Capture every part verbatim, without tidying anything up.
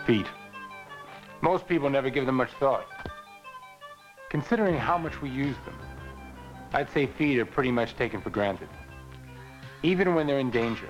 Feet. Most people never give them much thought. Considering how much we use them, I'd say feet are pretty much taken for granted, even when they're in danger.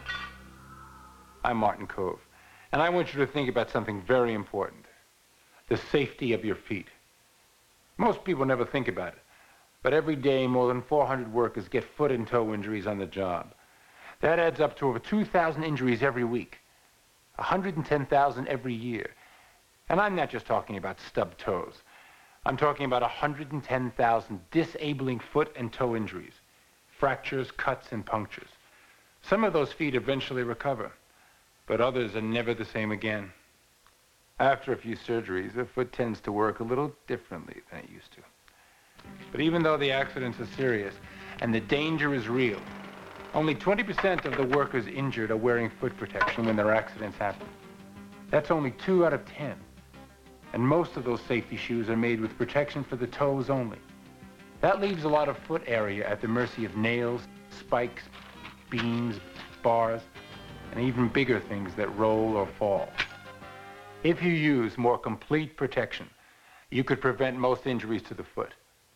I'm Martin Kove, and I want you to think about something very important: the safety of your feet. Most people never think about it, but every day more than four hundred workers get foot and toe injuries on the job. That adds up to over two thousand injuries every week, one hundred ten thousand every year. And I'm not just talking about stubbed toes. I'm talking about one hundred ten thousand disabling foot and toe injuries, fractures, cuts, and punctures. Some of those feet eventually recover, but others are never the same again. After a few surgeries, the foot tends to work a little differently than it used to. But even though the accidents are serious and the danger is real, only twenty percent of the workers injured are wearing foot protection when their accidents happen. That's only two out of ten. And most of those safety shoes are made with protection for the toes only. That leaves a lot of foot area at the mercy of nails, spikes, beams, bars, and even bigger things that roll or fall. If you use more complete protection, you could prevent most injuries to the foot.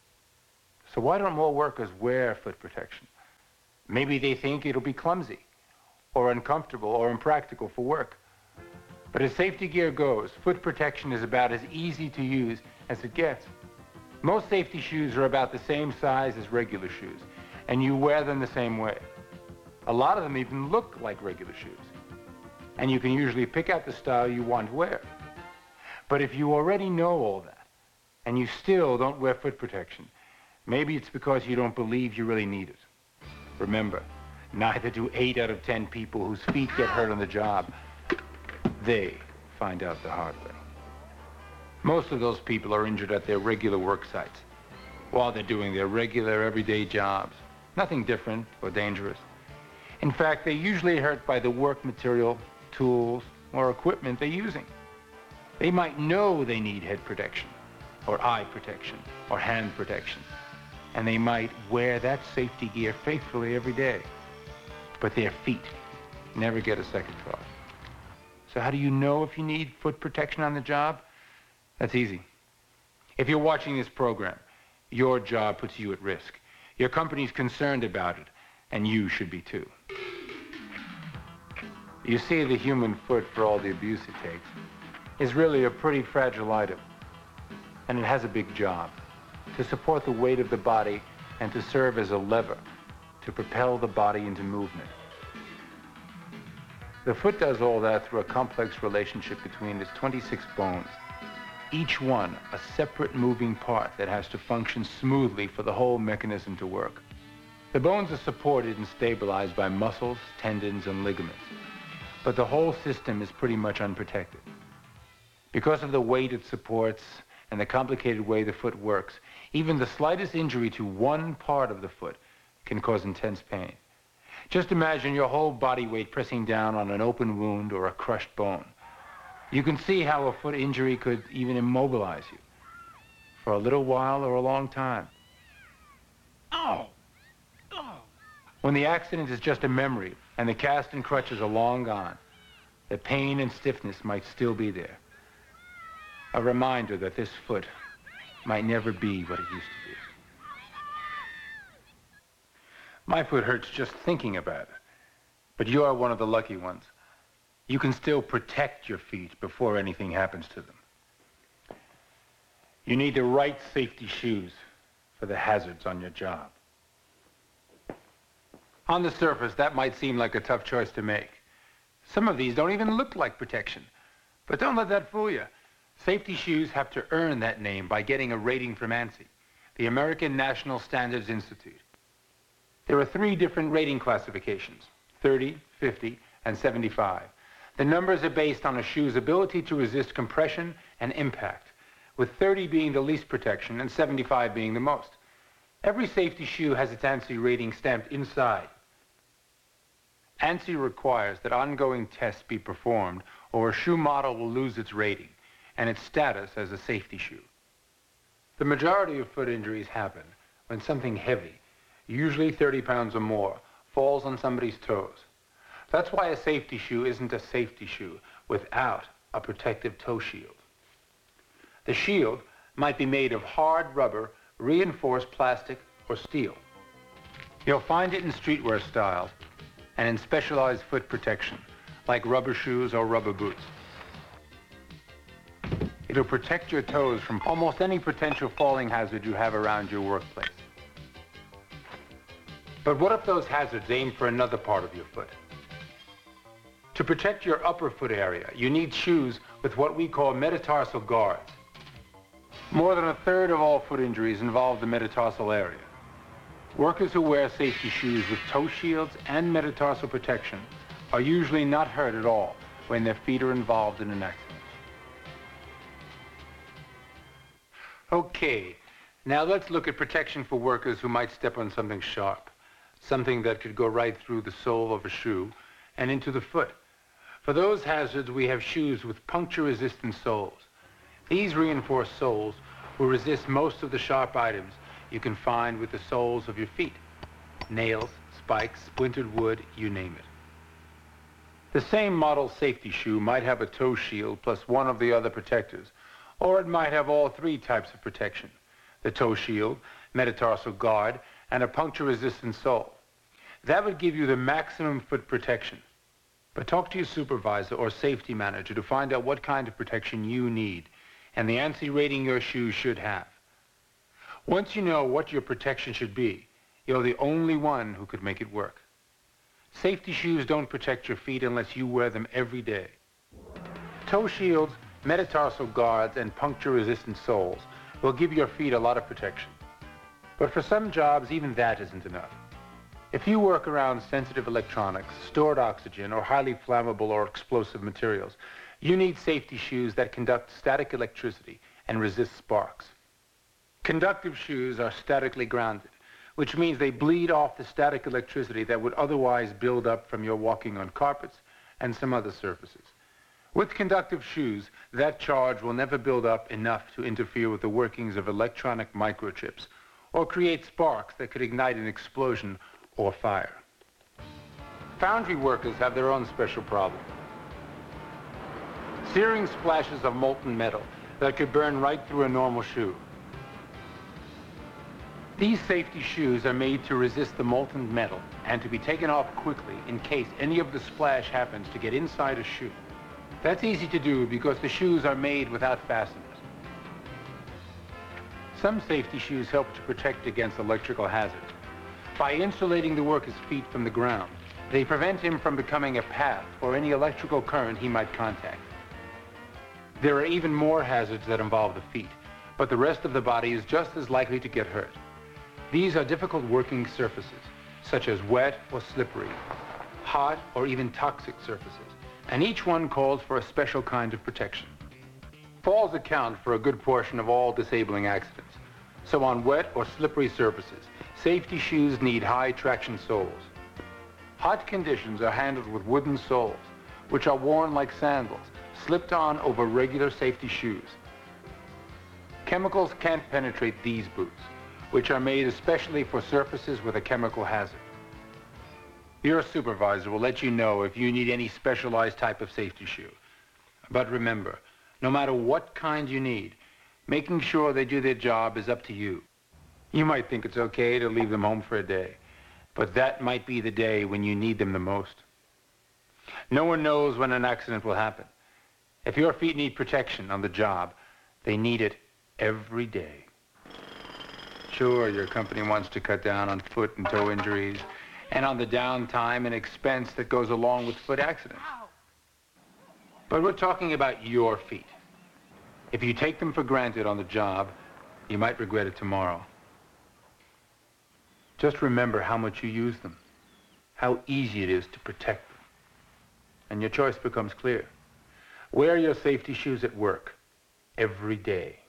So why don't more workers wear foot protection? Maybe they think it'll be clumsy, or uncomfortable, or impractical for work. But as safety gear goes, foot protection is about as easy to use as it gets. Most safety shoes are about the same size as regular shoes, and you wear them the same way. A lot of them even look like regular shoes, and you can usually pick out the style you want to wear. But if you already know all that, and you still don't wear foot protection, maybe it's because you don't believe you really need it. Remember, neither do eight out of ten people whose feet get hurt on the job. They find out the hard way. Most of those people are injured at their regular work sites while they're doing their regular everyday jobs. Nothing different or dangerous. In fact, they're usually hurt by the work material, tools, or equipment they're using. They might know they need head protection, or eye protection, or hand protection, and they might wear that safety gear faithfully every day. But their feet never get a second thought. So how do you know if you need foot protection on the job? That's easy. If you're watching this program, your job puts you at risk. Your company's concerned about it, and you should be too. You see, the human foot, for all the abuse it takes, is really a pretty fragile item. And it has a big job: to support the weight of the body and to serve as a lever to propel the body into movement. The foot does all that through a complex relationship between its twenty-six bones, each one a separate moving part that has to function smoothly for the whole mechanism to work. The bones are supported and stabilized by muscles, tendons, and ligaments, but the whole system is pretty much unprotected. Because of the weight it supports and the complicated way the foot works, even the slightest injury to one part of the foot can cause intense pain. Just imagine your whole body weight pressing down on an open wound or a crushed bone. You can see how a foot injury could even immobilize you for a little while or a long time. Oh! Oh! When the accident is just a memory and the cast and crutches are long gone, the pain and stiffness might still be there. A reminder that this foot might never be what it used to be. My foot hurts just thinking about it, but you're one of the lucky ones. You can still protect your feet before anything happens to them. You need the right safety shoes for the hazards on your job. On the surface, that might seem like a tough choice to make. Some of these don't even look like protection, but don't let that fool you. Safety shoes have to earn that name by getting a rating from ANSI, the American National Standards Institute. There are three different rating classifications: thirty, fifty, and seventy-five. The numbers are based on a shoe's ability to resist compression and impact, with thirty being the least protection and seventy-five being the most. Every safety shoe has its ANSI rating stamped inside. ANSI requires that ongoing tests be performed, or a shoe model will lose its rating and its status as a safety shoe. The majority of foot injuries happen when something heavy, usually thirty pounds or more, falls on somebody's toes. That's why a safety shoe isn't a safety shoe without a protective toe shield. The shield might be made of hard rubber, reinforced plastic, or steel. You'll find it in streetwear styles and in specialized foot protection, like rubber shoes or rubber boots. It'll protect your toes from almost any potential falling hazard you have around your workplace. But what if those hazards aim for another part of your foot? To protect your upper foot area, you need shoes with what we call metatarsal guards. More than a third of all foot injuries involve the metatarsal area. Workers who wear safety shoes with toe shields and metatarsal protection are usually not hurt at all when their feet are involved in an accident. Okay, now let's look at protection for workers who might step on something sharp, something that could go right through the sole of a shoe and into the foot. For those hazards, we have shoes with puncture-resistant soles. These reinforced soles will resist most of the sharp items you can find with the soles of your feet. Nails, spikes, splintered wood, you name it. The same model safety shoe might have a toe shield plus one of the other protectors, or it might have all three types of protection: the toe shield, metatarsal guard, and a puncture-resistant sole. That would give you the maximum foot protection. But talk to your supervisor or safety manager to find out what kind of protection you need and the A N S I rating your shoes should have. Once you know what your protection should be, you're the only one who could make it work. Safety shoes don't protect your feet unless you wear them every day. Toe shields, metatarsal guards, and puncture-resistant soles will give your feet a lot of protection. But for some jobs, even that isn't enough. If you work around sensitive electronics, stored oxygen, or highly flammable or explosive materials, you need safety shoes that conduct static electricity and resist sparks. Conductive shoes are statically grounded, which means they bleed off the static electricity that would otherwise build up from your walking on carpets and some other surfaces. With conductive shoes, that charge will never build up enough to interfere with the workings of electronic microchips or create sparks that could ignite an explosion or fire. Foundry workers have their own special problem. Searing splashes of molten metal that could burn right through a normal shoe. These safety shoes are made to resist the molten metal and to be taken off quickly in case any of the splash happens to get inside a shoe. That's easy to do because the shoes are made without fasteners. Some safety shoes help to protect against electrical hazards. By insulating the worker's feet from the ground, they prevent him from becoming a path for any electrical current he might contact. There are even more hazards that involve the feet, but the rest of the body is just as likely to get hurt. These are difficult working surfaces, such as wet or slippery, hot or even toxic surfaces, and each one calls for a special kind of protection. Falls account for a good portion of all disabling accidents, so on wet or slippery surfaces, safety shoes need high traction soles. Hot conditions are handled with wooden soles, which are worn like sandals, slipped on over regular safety shoes. Chemicals can't penetrate these boots, which are made especially for surfaces with a chemical hazard. Your supervisor will let you know if you need any specialized type of safety shoe. But remember, no matter what kind you need, making sure they do their job is up to you. You might think it's okay to leave them home for a day, but that might be the day when you need them the most. No one knows when an accident will happen. If your feet need protection on the job, they need it every day. Sure, your company wants to cut down on foot and toe injuries and on the downtime and expense that goes along with foot accidents. But we're talking about your feet. If you take them for granted on the job, you might regret it tomorrow. Just remember how much you use them, how easy it is to protect them, and your choice becomes clear. Wear your safety shoes at work every day.